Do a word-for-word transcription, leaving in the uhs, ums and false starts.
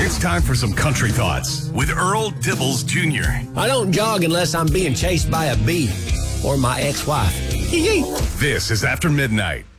It's time for some country thoughts with Earl Dibbles Junior I don't jog unless I'm being chased by a bee or my ex-wife. This is After Midnight.